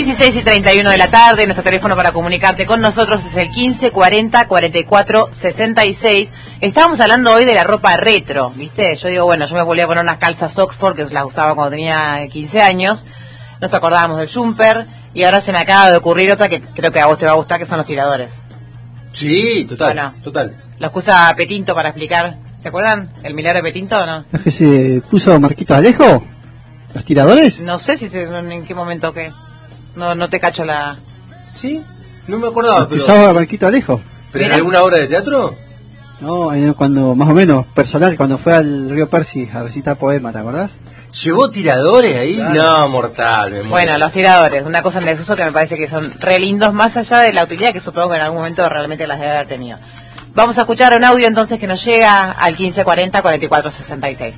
16:31 de la tarde, nuestro teléfono para comunicarte con nosotros es el 15 40 44 66. Estábamos hablando hoy de la ropa retro, ¿viste? Yo digo, bueno, yo me volví a poner unas calzas Oxford que las usaba cuando tenía 15 años. Nos acordábamos del jumper y ahora se me acaba de ocurrir otra que creo que a vos te va a gustar, que son los tiradores. Sí, total, Bueno, total. Los que usa Petinto para explicar. ¿Se acuerdan? ¿El milagro de Petinto o no? ¿Los que se puso Marquito Alejo? ¿Los tiradores? No sé si en qué momento que... No te cacho la... ¿Sí? No me acordaba, pero... ¿Usaba Marquito Alejo? ¿Pero en alguna obra de teatro? No, cuando, más o menos, personal, cuando fue al Río Percy a recitar poema, ¿te acordás? ¿Llevó tiradores ahí? Claro. No, mortal. Me muero. Bueno, los tiradores, una cosa en desuso que me parece que son re lindos, más allá de la utilidad que supongo que en algún momento realmente las debe haber tenido. Vamos a escuchar un audio entonces que nos llega al 1540 44 66.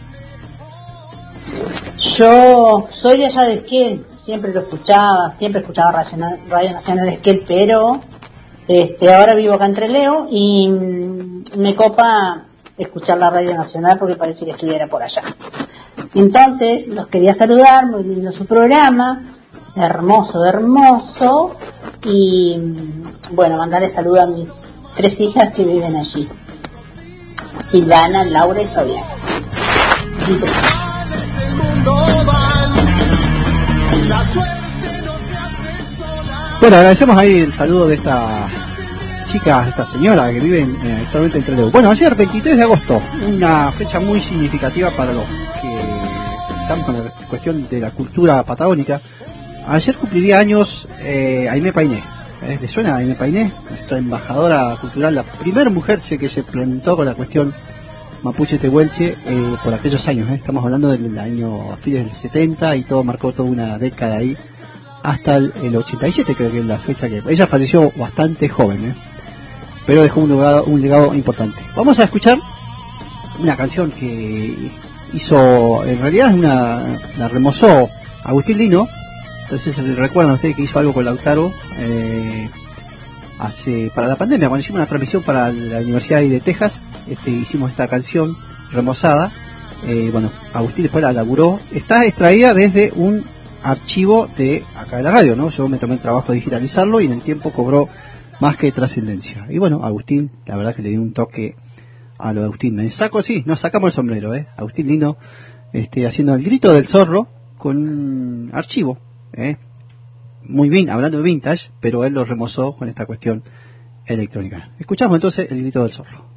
Yo soy de allá de Esquel, siempre escuchaba Radio Nacional de Esquel, pero ahora vivo acá en Trelew y me copa escuchar la Radio Nacional porque parece que estuviera por allá. Entonces, los quería saludar, muy lindo su programa, hermoso, y bueno, mandarle saludo a mis 3 hijas que viven allí, Silvana, Laura y Fabiana. Bueno, agradecemos ahí el saludo de esta chica, esta señora que vive actualmente en Trelew. Bueno, ayer 23 de agosto, una fecha muy significativa para los que estamos con la cuestión de la cultura patagónica. Ayer cumpliría años Aimé Painé. ¿Le suena a Aimé Painé? Nuestra embajadora cultural, la primera mujer que se plantó con la cuestión mapuche tehuelche por aquellos años. Estamos hablando del año fines del 70 y todo marcó toda una década ahí. Hasta el 87 creo que es la fecha que... Ella falleció bastante joven, pero dejó un legado importante. Vamos a escuchar una canción que hizo... En realidad la remozó Agustín Lino. Entonces recuerdan ustedes que hizo algo con Lautaro para la pandemia, cuando hicimos una transmisión para la Universidad de Texas. Hicimos esta canción remozada. Bueno, Agustín después la laburó. Está extraída desde un archivo de acá de la radio, ¿no? Yo me tomé el trabajo de digitalizarlo y en el tiempo cobró más que trascendencia. Y bueno, Agustín, la verdad que le dio un toque a lo de Agustín. Nos sacamos el sombrero, Agustín Lino, haciendo el grito del zorro con un archivo, muy bien, hablando de vintage, pero él lo remozó con esta cuestión electrónica. Escuchamos entonces el grito del zorro.